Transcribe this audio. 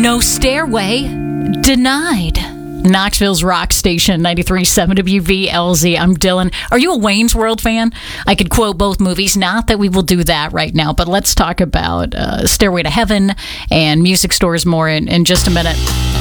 No Stairway, Denied. Knoxville's rock station, 93.7 WVLZ. I'm Dylan. Are you a Wayne's World fan? I could quote both movies. Not that we will do that right now, but let's talk about Stairway to Heaven and music stores more in just a minute.